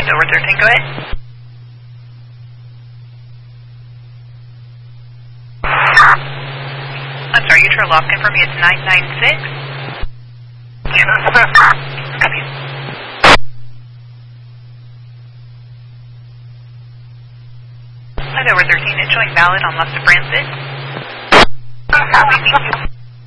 Over 13, go ahead. I'm sorry, you turn off. Confirm me, it's 996. Copy. Over 13, it's showing valid on Lester Francis. Copy, thank you.